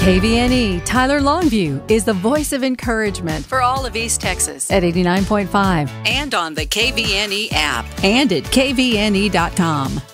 KVNE Tyler Longview is the voice of encouragement for all of East Texas at 89.5 and on the KVNE app and at kvne.com.